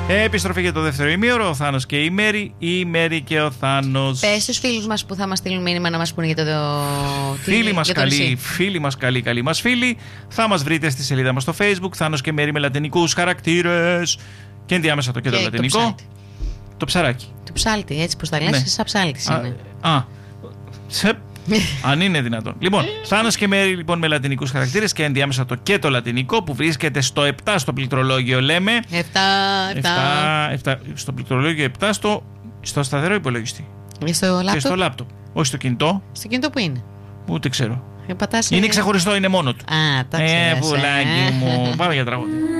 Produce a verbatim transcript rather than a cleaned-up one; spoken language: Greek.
Επιστροφή για το δεύτερο ημίωρο. Ο Θάνος και η Μέρη. Η Μέρη και ο Θάνος. Πες στους φίλους μας που θα μας στείλουν μήνυμα να μας πούνε για το. Φίλοι μας καλοί, νησί. φίλοι μας καλοί, καλοί μας φίλοι. Θα μας βρείτε στη σελίδα μας στο Facebook. Θάνος και Μέρη με λατινικούς χαρακτήρες. Και ενδιάμεσα το και, και το λατινικό. Το, το ψαράκι. Το ψάλτη, έτσι πως τα λες, ναι. Σαν ψάλτης είναι. Α, α σε, αν είναι δυνατόν. Λοιπόν, Θάνος και Μέρη λοιπόν, με λατινικούς χαρακτήρες και ενδιάμεσα το και το λατινικό που βρίσκεται στο επτά στο πληκτρολόγιο, λέμε. επτά, επτά. επτά, στο πληκτρολόγιο επτά στο, στο σταθερό υπολογιστή. Στο λάπτοπ. Και στο λάπτοπ. Όχι στο κινητό. Στο κινητό που είναι. Ούτε ξέρω. Πατάς, είναι ξεχωριστό, είναι μόνο του. Α, τα Ε, ξέρεις, πουλάκι ε. μου. Πάμε για τραγούδι.